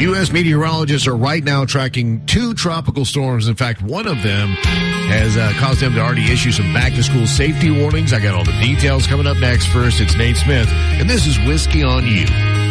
U.S. meteorologists are right now tracking 2 tropical storms. In fact, one of them has caused them to already issue some back-to-school safety warnings. I got all the details coming up next. First, it's Nate Smith, and this is Whiskey on You.